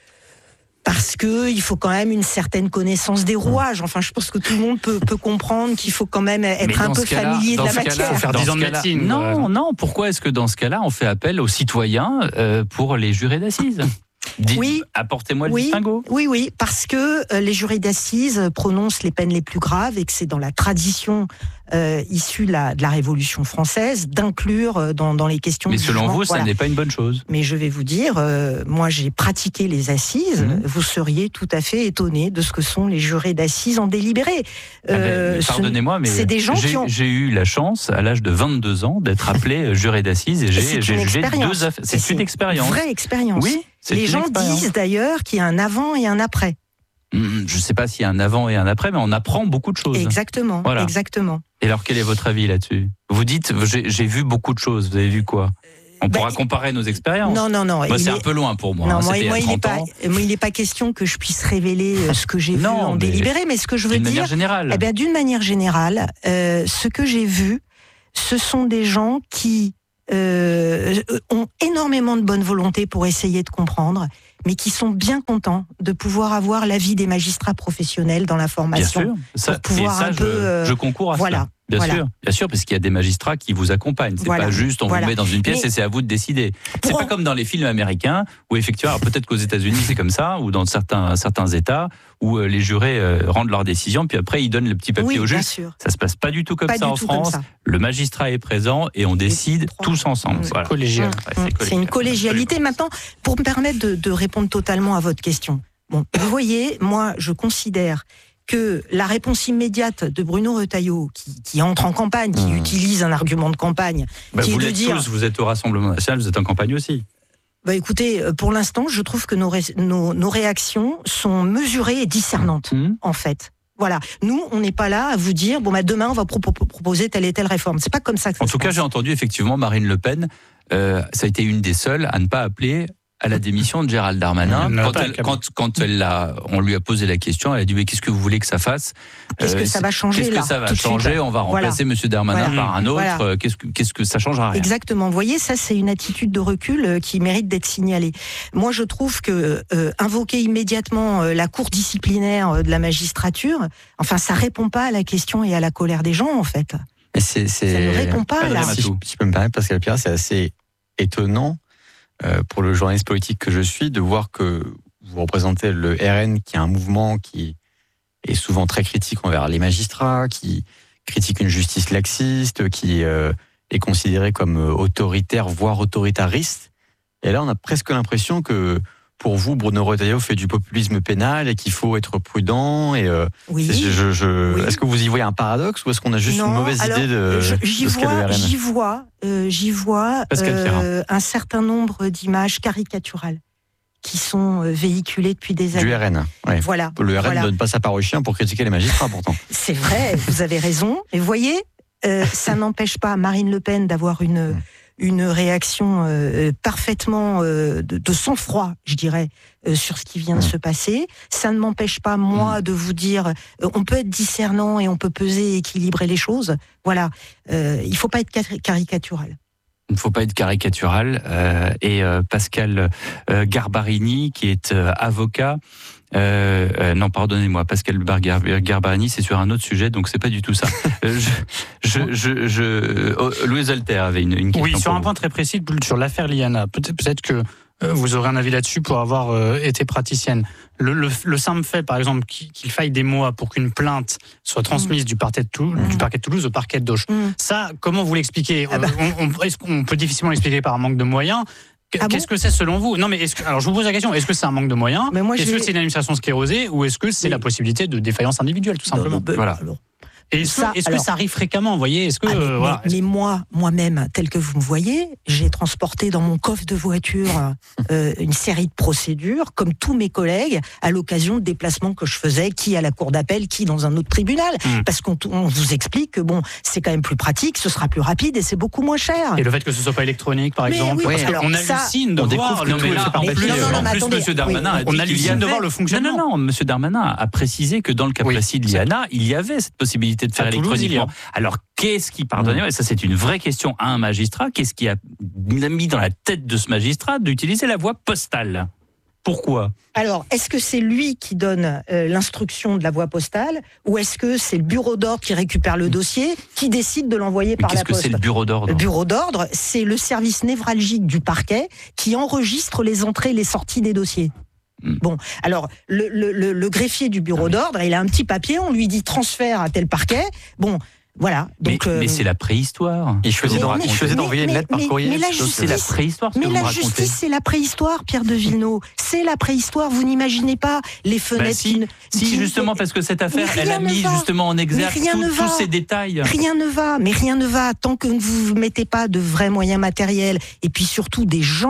Parce que il faut quand même une certaine connaissance des rouages. Enfin, je pense que tout le monde peut, peut comprendre qu'il faut quand même être Mais un dans peu ce cas-là- familier de dans la ce cas-là, matière. Faut faire dans dix ce ans de cas-là- médecine, Non, quoi. non. Pourquoi est-ce que dans ce cas-là, on fait appel aux citoyens euh, pour les jurés d'assises ? Dites, Oui. Apportez-moi le Oui, distinguo. oui, oui, parce que euh, les jurés d'assises prononcent les peines les plus graves et que c'est dans la tradition euh, issue de la, de la Révolution française d'inclure euh, dans, dans les questions Mais de selon jugement, vous, ça voilà. n'est pas une bonne chose. Mais je vais vous dire, euh, moi j'ai pratiqué les assises, Mmh. vous seriez tout à fait étonné de ce que sont les jurés d'assises en délibéré. Ah ben, Euh, ce- Pardonnez-moi, mais c'est des gens j'ai, qui ont... j'ai eu la chance, à l'âge de vingt-deux ans, d'être appelé juré d'assises et j'ai, C'est j'ai une jugé expérience. deux affaires. C'est, C'est une expérience. Vraie expérience. Oui, c'est Les une gens expérience. disent d'ailleurs qu'il y a un avant et un après. Je ne sais pas s'il y a un avant et un après, mais on apprend beaucoup de choses. Exactement, voilà. exactement. Et alors, quel est votre avis là-dessus ? Vous dites, j'ai, j'ai vu beaucoup de choses. Vous avez vu quoi ? On pourra bah, comparer nos expériences. Non, non, non. Moi, c'est est... un peu loin pour moi. Non, hein, moi, moi il n'est pas, moi, pas question que je puisse révéler ce que j'ai vu en mais délibéré, mais ce que je veux d'une dire. D'une manière générale. Eh bien, d'une manière générale, euh, ce que j'ai vu, ce sont des gens qui euh, ont énormément de bonne volonté pour essayer de comprendre, mais qui sont bien contents de pouvoir avoir l'avis des magistrats professionnels dans la formation. Bien sûr. Ça, pour pouvoir et ça, un je, peu, euh, je concours à voilà. ça. Bien Voilà. sûr, bien sûr, parce qu'il y a des magistrats qui vous accompagnent. C'est voilà. pas juste on voilà. vous met dans une pièce mais... et c'est à vous de décider. C'est Pour... pas comme dans les films américains où effectivement, alors peut-être qu'aux États-Unis c'est comme ça, ou dans certains certains États où les jurés euh, rendent leurs décisions, puis après ils donnent le petit papier oui, au juge. Sûr. Ça se passe pas du tout comme pas ça en France. Ça. Le magistrat est présent et on décide tous ensemble. Mmh. Voilà. Collégial. Mmh. Ouais, c'est, c'est une collégialité. Absolument. Maintenant, pour me permettre de, de répondre totalement à votre question. Bon, vous voyez, moi, je considère que la réponse immédiate de Bruno Retailleau, qui, qui entre en campagne, qui mmh. utilise un argument de campagne, bah qui vous est de l'êtes dire... tous, vous êtes au Rassemblement National, vous êtes en campagne aussi. Bah écoutez, pour l'instant, je trouve que nos, ré... nos, nos réactions sont mesurées et discernantes, mmh. en fait. Voilà. Nous, on n'est pas là à vous dire, bon, bah, demain, on va pro- proposer telle et telle réforme. C'est pas comme ça que ça En se tout passe. cas, j'ai entendu effectivement Marine Le Pen, euh, ça a été une des seules à ne pas appeler à la démission de Gérald Darmanin. Mmh, quand, elle, quand, quand elle l'a, on lui a posé la question, elle a dit mais qu'est-ce que vous voulez que ça fasse ? Qu'est-ce euh, que ça va changer Qu'est-ce là, que ça va changer suite, On va remplacer voilà. M. Darmanin voilà. par un autre. Voilà. Qu'est-ce que qu'est-ce que ça changera rien. Exactement. Vous voyez, ça c'est une attitude de recul qui mérite d'être signalée. Moi, je trouve que euh, invoquer immédiatement euh, la cour disciplinaire de la magistrature, enfin, ça répond pas à la question et à la colère des gens en fait. Mais c'est, c'est... Ça ne répond pas là. Si je, si je peux me permettre, Pascal Pierre, c'est assez étonnant. Euh, pour le journaliste politique que je suis, de voir que vous représentez le R N, qui est un mouvement qui est souvent très critique envers les magistrats, qui critique une justice laxiste, qui euh, est considéré comme autoritaire, voire autoritariste. Et là, on a presque l'impression que pour vous, Bruno Retailleau fait du populisme pénal et qu'il faut être prudent. Et euh, oui. je, je, oui. Est-ce que vous y voyez un paradoxe ou est-ce qu'on a juste non, une mauvaise alors, idée de, je, j'y de ce qu'est le R N ? J'y vois, euh, j'y vois euh, un certain nombre d'images caricaturales qui sont véhiculées depuis des années. Du R N, ouais. Voilà. Le R N voilà. ne donne pas sa part au chien pour critiquer les magistrats, pourtant. C'est vrai, vous avez raison. Et vous voyez, euh, ça n'empêche pas Marine Le Pen d'avoir une... Mmh. une réaction euh, parfaitement euh, de, de sang-froid, je dirais, euh, sur ce qui vient de se passer. Ça ne m'empêche pas, moi, de vous dire, euh, on peut être discernant et on peut peser et équilibrer les choses. Voilà, euh, il ne faut pas être car- caricatural. Il ne faut pas être caricatural. Euh, et euh, Pascal euh, Garbarini, qui est euh, avocat, Euh, euh, non, pardonnez-moi, Pascal Garbarini, c'est sur un autre sujet, donc c'est pas du tout ça. euh, je, je, je, je, oh, Louis Alter avait une, une question. Oui, sur un vous. point très précis, sur l'affaire Liana. Peut-être, peut-être que euh, vous aurez un avis là-dessus pour avoir euh, été praticienne. Le, le, le simple fait, par exemple, qu'il, qu'il faille des mois pour qu'une plainte soit transmise mmh. du, parquet de Toulouse, mmh. du parquet de Toulouse au parquet de Dauch. Mmh. Ça, comment vous l'expliquez ah bah. on, on, est-ce qu'on peut difficilement l'expliquer par un manque de moyens. Ah Qu'est-ce bon que c'est selon vous ? Non, mais est-ce que, alors je vous pose la question, est-ce que c'est un manque de moyens ? Mais moi, Est-ce j'ai... que c'est une administration sclérosée ou est-ce que c'est mais... la possibilité de défaillance individuelle, tout simplement ? non, non, Voilà. Alors... Et est-ce, ça, que, est-ce alors... que ça arrive fréquemment, vous voyez ? Est-ce que, ah, mais, euh, voilà. mais, mais moi, moi-même, tel que vous me voyez, j'ai transporté dans mon coffre de voiture euh, une série de procédures, comme tous mes collègues, à l'occasion de déplacements que je faisais, qui à la cour d'appel, qui dans un autre tribunal. Mmh. Parce qu'on on vous explique que bon, c'est quand même plus pratique, ce sera plus rapide et c'est beaucoup moins cher. Et le fait que ce soit pas électronique, par mais exemple, oui, parce alors, qu'on ça, hallucine de on voir. Non, mais là, en plus, non, non, non, en plus attendez, M. Darmanin oui, a dit on qu'il hallucine y avait... de voir le fonctionnement. Non, non, non, M. Darmanin a précisé que dans le cas oui, précis de Liana, il y avait cette possibilité de faire électroniquement. Alors, qu'est-ce qui, pardonnez-moi, et ça c'est une vraie question à un magistrat, qu'est-ce qui a mis dans la tête de ce magistrat d'utiliser la voie postale ? Pourquoi ? Alors, est-ce que c'est lui qui donne euh, l'instruction de la voie postale ou est-ce que c'est le bureau d'ordre qui récupère le dossier, qui décide de l'envoyer par la poste ? Qu'est-ce que c'est le bureau d'ordre ? Le bureau d'ordre, c'est le service névralgique du parquet qui enregistre les entrées et les sorties des dossiers. Bon, alors, le, le, le, le greffier du bureau d'ordre, il a un petit papier, on lui dit transfert à tel parquet. Bon, voilà. Donc, mais, euh... mais c'est la préhistoire. Il choisit, mais, de raconter, mais, choisit d'envoyer mais, une lettre mais, par courrier. Mais la justice, c'est la préhistoire. Ce mais que la vous justice, c'est la préhistoire, Pierre de Villeneuve. C'est la préhistoire. Vous n'imaginez pas les fenêtres. Bah si, qui, si qui, justement, parce que cette affaire, elle a mis justement en exergue tout, tous ces détails. Rien ne va. Mais rien ne va tant que vous ne mettez pas de vrais moyens matériels et puis surtout des gens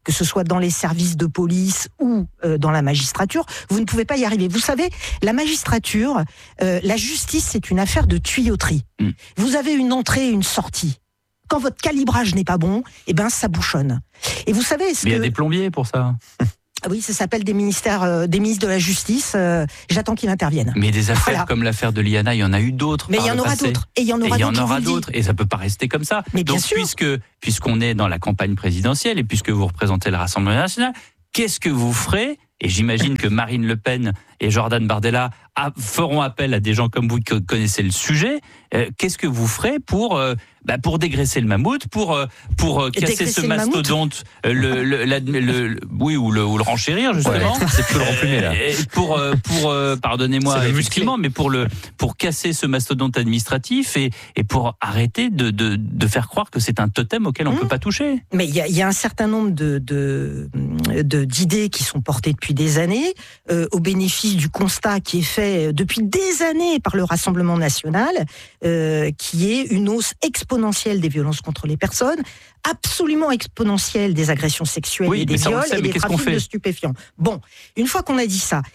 que ce soit dans les services de police ou euh, dans la magistrature, vous ne pouvez pas y arriver. Vous savez, la magistrature, euh, la justice, c'est une affaire de tuyauterie. Mmh. Vous avez une entrée et une sortie. Quand votre calibrage n'est pas bon, eh ben ça bouchonne. Et vous savez, est-ce Mais que... il y a des plombiers pour ça. Oui, ça s'appelle des ministères, euh, des ministres de la Justice. Euh, j'attends qu'ils interviennent. Mais des affaires voilà. comme l'affaire de Liana, il y en a eu d'autres. Mais il y en aura d'autres. Et il y en aura et d'autres. Il y en aura d'autres. Et ça peut pas rester comme ça. Mais Donc, bien sûr. puisque puisqu'on est dans la campagne présidentielle et puisque vous représentez le Rassemblement national, qu'est-ce que vous ferez ? Et j'imagine que Marine Le Pen et Jordan Bardella a, feront appel à des gens comme vous qui connaissez le sujet. Euh, qu'est-ce que vous ferez pour euh, bah pour dégraisser le mammouth, pour euh, pour euh, casser ce mastodonte, euh, le, le, la, le, le oui ou le, ou le renchérir justement. Ouais, c'est plus le remplumer là. Et pour euh, pour euh, pardonnez-moi effectivement, mais pour le pour casser ce mastodonte administratif et et pour arrêter de de de faire croire que c'est un totem auquel on mmh. peut pas toucher. Mais il y a il y a un certain nombre de de de d'idées qui sont portées depuis des années euh, au bénéfice du constat qui est fait depuis des années par le Rassemblement national, euh, qui est une hausse exponentielle des violences contre les personnes, absolument exponentielle des agressions sexuelles oui, et des ça, viols sait, et des trafics de stupéfiants. Bon, une fois qu'on a dit ça,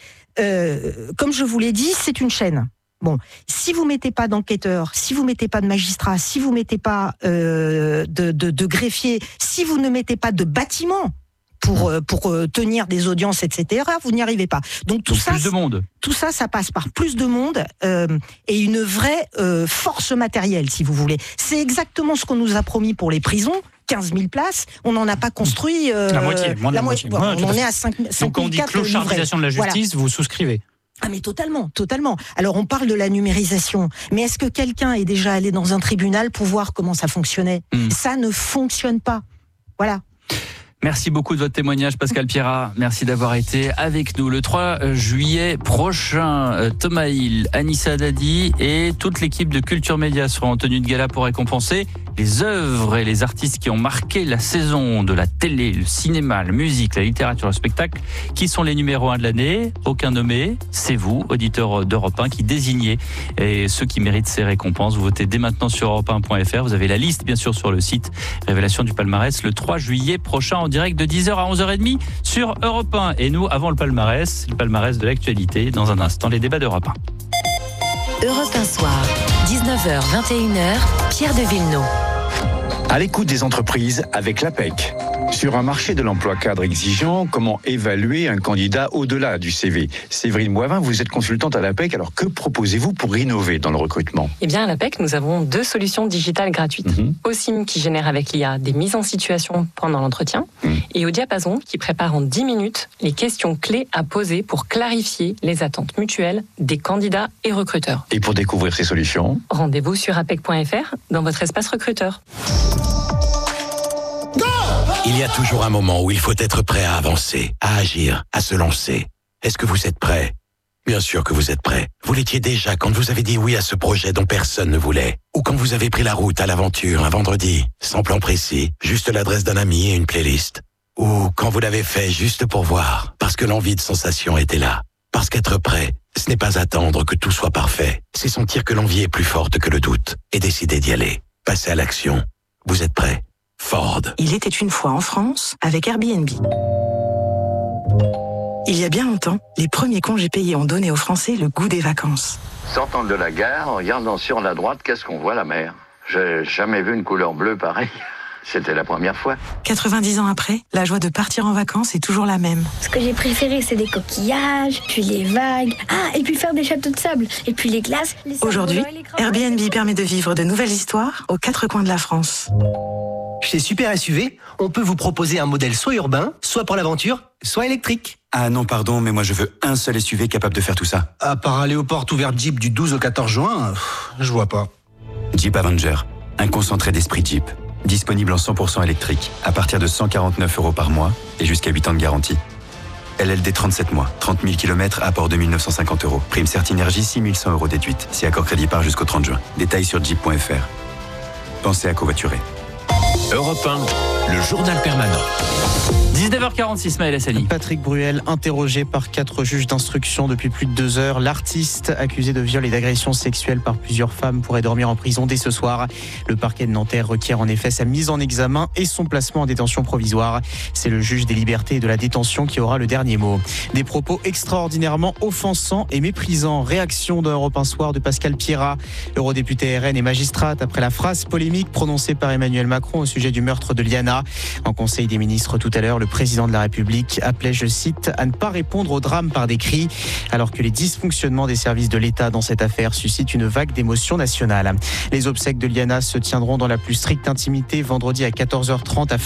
euh, comme je vous l'ai dit, c'est une chaîne. Bon, si vous mettez pas d'enquêteurs, si vous mettez pas de magistrats, si vous mettez pas euh, de, de, de greffiers, si vous ne mettez pas de bâtiments pour pour tenir des audiences, et cetera, vous n'y arrivez pas. Donc tout Donc ça, plus de monde. Tout ça, ça passe par plus de monde euh, et une vraie euh, force matérielle, si vous voulez. C'est exactement ce qu'on nous a promis pour les prisons. quinze mille places, on n'en a pas construit euh, la moitié, moins de la, la moitié. moitié. Ouais, on en est à cinq. Donc quand on dit clochardisation de la justice, voilà. Vous souscrivez? Ah mais totalement, totalement. Alors on parle de la numérisation, mais est-ce que quelqu'un est déjà allé dans un tribunal pour voir comment ça fonctionnait? mmh. Ça ne fonctionne pas. Voilà. Merci beaucoup de votre témoignage, Pascal Pierrat. Merci d'avoir été avec nous. Le trois juillet prochain, Thomas Hill, Anissa Dadi et toute l'équipe de Culture Média seront en tenue de gala pour récompenser les œuvres et les artistes qui ont marqué la saison de la télé, le cinéma, la musique, la littérature, le spectacle. Qui sont les numéros un de l'année? Aucun nommé. C'est vous, auditeurs d'Europe un, qui désignez et ceux qui méritent ces récompenses. Vous votez dès maintenant sur europe un point f r. Vous avez la liste, bien sûr, sur le site Révélation du palmarès le trois juillet prochain en direct de dix heures à onze heures trente sur Europe un. Et nous, avant le palmarès, le palmarès de l'actualité, dans un instant, les débats d'Europe un. Europe un soir, dix-neuf heures vingt et une heures, Pierre de Villeneuve. À l'écoute des entreprises avec l'A P E C. Sur un marché de l'emploi cadre exigeant, comment évaluer un candidat au-delà du C V? Séverine Boivin, vous êtes consultante à l'A P E C, alors que proposez-vous pour innover dans le recrutement? Eh bien, à l'A P E C, nous avons deux solutions digitales gratuites. Mm-hmm. OSIM qui génère avec l'I A des mises en situation pendant l'entretien mm. et au Diapason qui prépare en dix minutes les questions clés à poser pour clarifier les attentes mutuelles des candidats et recruteurs. Et pour découvrir ces solutions, rendez-vous sur apec point f r dans votre espace recruteur. Il y a toujours un moment où il faut être prêt à avancer, à agir, à se lancer. Est-ce que vous êtes prêt? Bien sûr que vous êtes prêt. Vous l'étiez déjà quand vous avez dit oui à ce projet dont personne ne voulait. Ou quand vous avez pris la route à l'aventure un vendredi, sans plan précis, juste l'adresse d'un ami et une playlist. Ou quand vous l'avez fait juste pour voir, parce que l'envie de sensation était là. Parce qu'être prêt, ce n'est pas attendre que tout soit parfait. C'est sentir que l'envie est plus forte que le doute et décider d'y aller. Passer à l'action. Vous êtes prêt? Ford. Il était une fois en France avec Airbnb. Il y a bien longtemps, les premiers congés payés ont donné aux Français le goût des vacances. Sortant de la gare, en regardant sur la droite, qu'est-ce qu'on voit? La mer. J'ai jamais vu une couleur bleue pareille. C'était la première fois. quatre-vingt-dix ans après, la joie de partir en vacances est toujours la même. Ce que j'ai préféré, c'est des coquillages, puis les vagues, ah, et puis faire des châteaux de sable, et puis les glaces. Les Aujourd'hui, Airbnb permet de vivre de nouvelles histoires aux quatre coins de la France. Chez Super S U V, on peut vous proposer un modèle soit urbain, soit pour l'aventure, soit électrique. Ah non, pardon, mais moi je veux un seul S U V capable de faire tout ça. À part aller aux portes ouvertes Jeep du douze au quatorze juin, je vois pas. Jeep Avenger, un concentré d'esprit Jeep. Disponible en cent pour cent électrique, à partir de cent quarante-neuf euros par mois et jusqu'à huit ans de garantie. L L D trente-sept mois, trente mille kilomètres, apport deux mille neuf cent cinquante euros. Prime Certinergie six mille cent euros déduite, si accord crédit par jusqu'au trente juin. Détails sur jeep point f r. Pensez à covoiturer. Europe un, le journal permanent. dix-neuf heures quarante-six, Maël Hassani. Patrick Bruel, interrogé par quatre juges d'instruction depuis plus de deux heures. L'artiste, accusé de viol et d'agression sexuelle par plusieurs femmes, pourrait dormir en prison dès ce soir. Le parquet de Nanterre requiert en effet sa mise en examen et son placement en détention provisoire. C'est le juge des libertés et de la détention qui aura le dernier mot. Des propos extraordinairement offensants et méprisants. Réaction d'Europe un soir de Pascal Pierrat, eurodéputée R N et magistrate, après la phrase polémique prononcée par Emmanuel Macron au sujet du meurtre de Liana. En Conseil des ministres tout à l'heure, le président de la République appelait, je cite, à ne pas répondre au drame par des cris, alors que les dysfonctionnements des services de l'État dans cette affaire suscitent une vague d'émotion nationale. Les obsèques de Liana se tiendront dans la plus stricte intimité vendredi à quatorze heures trente à